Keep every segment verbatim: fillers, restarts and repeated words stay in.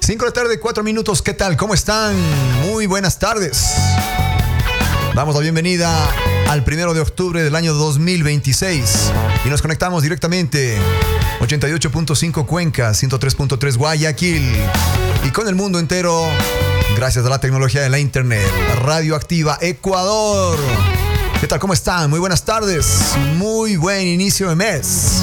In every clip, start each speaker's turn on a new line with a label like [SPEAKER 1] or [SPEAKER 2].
[SPEAKER 1] cinco de la tarde, cuatro minutos. ¿Qué tal? ¿Cómo están? Muy buenas tardes. Damos la bienvenida al primero de octubre del año dos mil veintiséis y nos conectamos directamente ochenta y ocho punto cinco Cuenca, ciento tres punto tres Guayaquil y con el mundo entero gracias a la tecnología de la internet. Radioactiva Ecuador. ¿Qué tal? ¿Cómo están? Muy buenas tardes. Muy buen inicio de mes.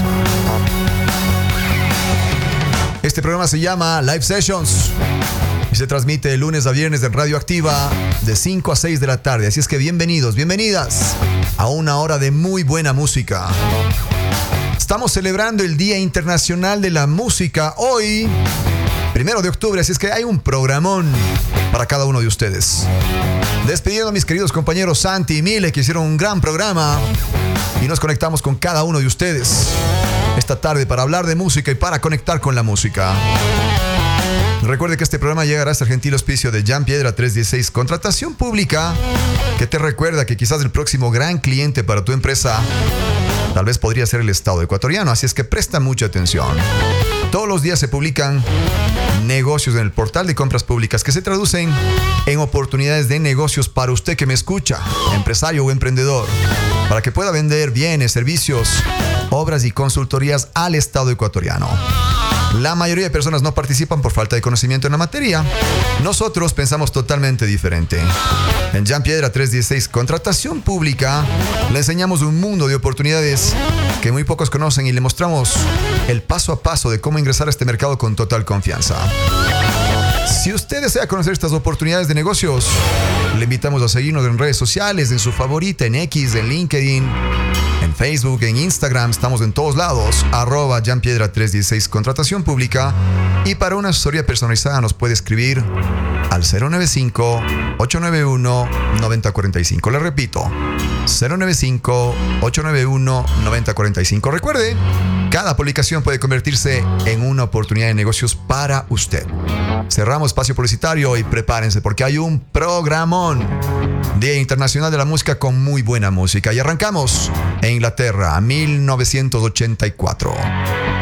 [SPEAKER 1] Este programa se llama Live Sessions y se transmite de lunes a viernes en Radioactiva de cinco a seis de la tarde. Así es que bienvenidos, bienvenidas a una hora de muy buena música. Estamos celebrando el Día Internacional de la Música hoy, primero de octubre, así es que hay un programón para cada uno de ustedes. Despidiendo a mis queridos compañeros Santi y Mile, que hicieron un gran programa, y nos conectamos con cada uno de ustedes esta tarde para hablar de música y para conectar con la música. Recuerde que este programa llega gracias al gentil auspicio de Jan Piedra trescientos dieciséis, contratación pública, que te recuerda que quizás el próximo gran cliente para tu empresa tal vez podría ser el Estado ecuatoriano, así es que presta mucha atención. Todos los días se publican negocios en el portal de compras públicas que se traducen en oportunidades de negocios para usted que me escucha, empresario o emprendedor, para que pueda vender bienes, servicios, obras y consultorías al Estado ecuatoriano. La mayoría de personas no participan por falta de conocimiento en la materia. Nosotros pensamos totalmente diferente. En Jan Piedra trescientos dieciséis, contratación pública, le enseñamos un mundo de oportunidades que muy pocos conocen y le mostramos el paso a paso de cómo ingresar a este mercado con total confianza. Si usted desea conocer estas oportunidades de negocios, le invitamos a seguirnos en redes sociales, en su favorita, en X, en LinkedIn, en Facebook, en Instagram, estamos en todos lados, arroba Jan Piedra trescientos dieciséis, contratación pública. Y para una asesoría personalizada nos puede escribir al cero nueve cinco, ocho nueve uno, nueve cero cuatro cinco. Le repito, cero nueve cinco, ocho nueve uno, nueve cero cuatro cinco. Recuerde, cada publicación puede convertirse en una oportunidad de negocios para usted. Cerramos espacio publicitario y prepárense porque hay un programón. Día Internacional de la Música con muy buena música. Y arrancamos en Inglaterra, mil novecientos ochenta y cuatro.